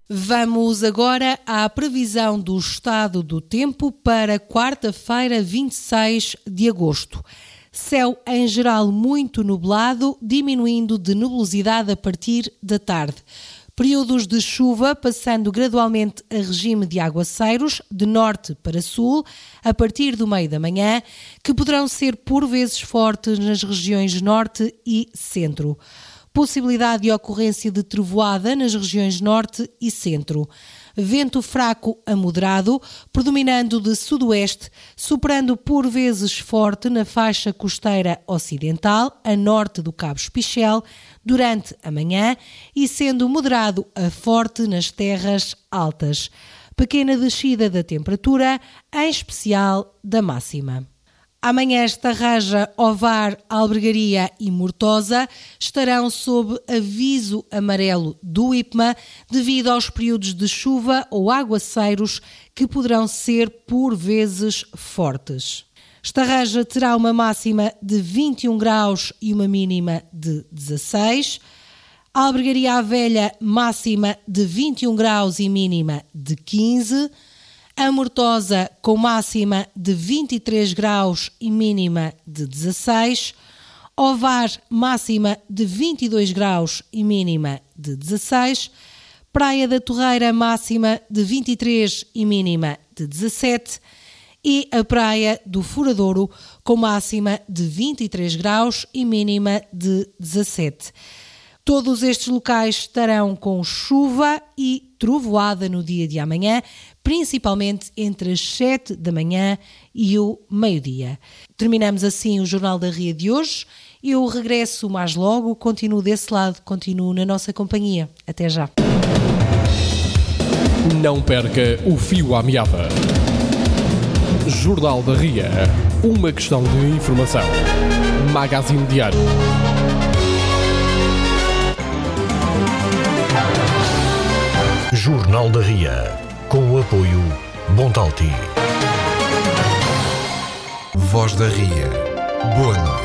Vamos agora à previsão do estado do tempo para quarta-feira, 26 de agosto. Céu em geral muito nublado, diminuindo de nebulosidade a partir da tarde. Períodos de chuva passando gradualmente a regime de aguaceiros, de norte para sul, a partir do meio da manhã, que poderão ser por vezes fortes nas regiões norte e centro. Possibilidade de ocorrência de trovoada nas regiões norte e centro. Vento fraco a moderado, predominando de sudoeste, soprando por vezes forte na faixa costeira ocidental, a norte do Cabo Espichel, durante a manhã e sendo moderado a forte nas terras altas. Pequena descida da temperatura, em especial da máxima. Amanhã Estarraja, Ovar, Albergaria e Mortosa estarão sob aviso amarelo do IPMA devido aos períodos de chuva ou aguaceiros que poderão ser por vezes fortes. Estarraja terá uma máxima de 21 graus e uma mínima de 16. Albergaria à Velha, máxima de 21 graus e mínima de 15. A Mortosa com máxima de 23 graus e mínima de 16. Ovar, máxima de 22 graus e mínima de 16. Praia da Torreira, máxima de 23 e mínima de 17. E a Praia do Furadouro com máxima de 23 graus e mínima de 17. Todos estes locais estarão com chuva e trovoada no dia de amanhã, principalmente entre as 7 da manhã e o meio-dia. Terminamos assim o Jornal da Ria de hoje. Eu regresso mais logo, continuo desse lado, continuo na nossa companhia. Até já. Não perca o fio à meada. Jornal da Ria. Uma questão de informação. Magazine Diário. Jornal da Ria, com o apoio Bontalti. Voz da Ria. Boa noite.